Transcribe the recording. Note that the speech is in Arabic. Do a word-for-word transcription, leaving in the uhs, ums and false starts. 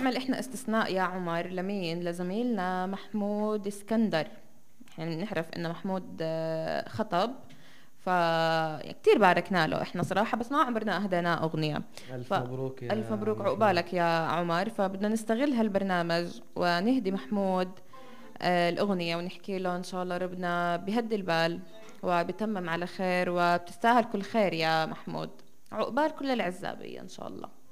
نعمل إحنا استثناء يا عمر. لمين؟ لزميلنا محمود اسكندر. يعني بنعرف إنه محمود آه، خطب، فكتير باركنا له إحنا صراحة، بس ما عمرنا أهديناه أغنية. ألف مبروك فألف يا مبروك محمود. عقبالك يا عمر. فبدنا نستغل هالبرنامج ونهدي محمود آه، الأغنية، ونحكي له إن شاء الله ربنا بهدي البال وبتمم على خير، وبتستاهل كل خير يا محمود. عقبال كل العزابية إن شاء الله.